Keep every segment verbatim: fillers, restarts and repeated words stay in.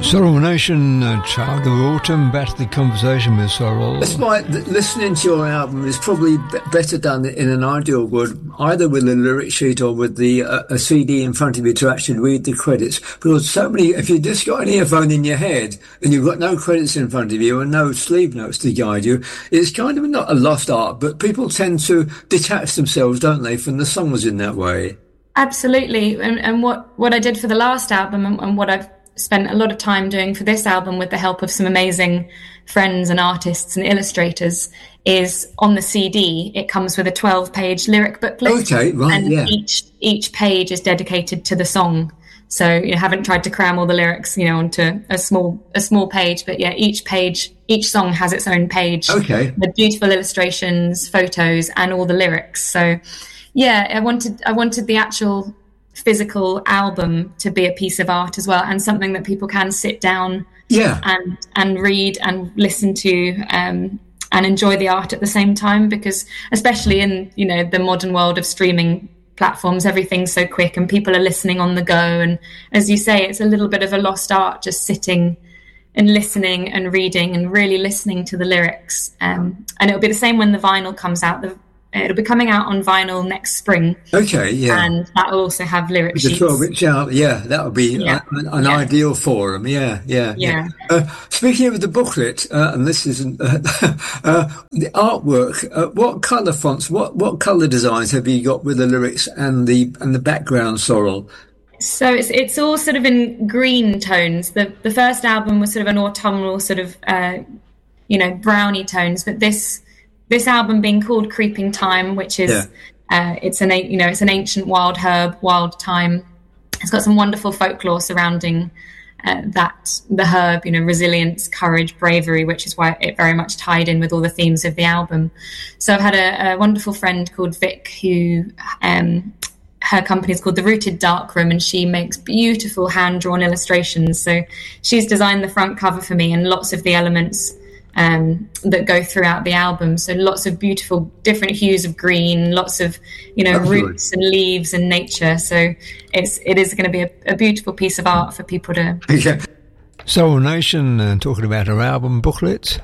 Sorrel Nation, uh, Child of Autumn, back to the conversation with Sorrel. That's why th- listening to your album is probably b- better done in an ideal world, either with a lyric sheet or with the uh, a C D in front of you to actually read the credits. Because so many, if you've just got an earphone in your head and you've got no credits in front of you and no sleeve notes to guide you, it's kind of not a lost art, but people tend to detach themselves, don't they, from the songs in that way. Absolutely. And, and what, what I did for the last album and, and what I've spent a lot of time doing for this album with the help of some amazing friends and artists and illustrators is on the C D it comes with a twelve page lyric booklet. Okay, right, and yeah. each each page is dedicated to the song, so you know, haven't tried to cram all the lyrics you know onto a small a small page, but yeah, each page each song has its own page. Okay. With beautiful illustrations, photos, and all the lyrics. So yeah, I wanted I wanted the actual physical album to be a piece of art as well, and something that people can sit down yeah. and and read and listen to um, and enjoy the art at the same time, because especially in you know the modern world of streaming platforms, everything's so quick and people are listening on the go, and as you say, it's a little bit of a lost art just sitting and listening and reading and really listening to the lyrics. Um, and it'll be the same when the vinyl comes out. The It'll be coming out on vinyl next spring. Okay, yeah. And that will also have lyric With sheets. the twelve inch out, yeah, that would be Yeah. an, an Yeah. ideal forum. Yeah, yeah, Yeah. Uh, speaking of the booklet, uh, and this isn't uh, uh, the artwork. Uh, what colour fonts? What what colour designs have you got with the lyrics and the and the background, Sorrel? So it's it's all sort of in green tones. The the first album was sort of an autumnal sort of uh, you know browny tones, but this. This album being called Creeping Thyme, which is Yeah. uh, it's an you know it's an ancient wild herb, wild thyme. It's got some wonderful folklore surrounding uh, that the herb, you know, resilience, courage, bravery, which is why it very much tied in with all the themes of the album. So I've had a, a wonderful friend called Vic who. Um, her company is called The Rooted Darkroom, and she makes beautiful hand-drawn illustrations. So she's designed the front cover for me and lots of the elements um that go throughout the album, so lots of beautiful different hues of green, lots of you know Absolutely. roots and leaves and nature, so it's it is going to be a, a beautiful piece of art for people to Yeah. Sorrel Nation, uh, talking about her album booklet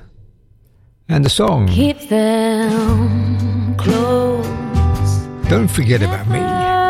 and the song Keep them close. Don't Forget About Me.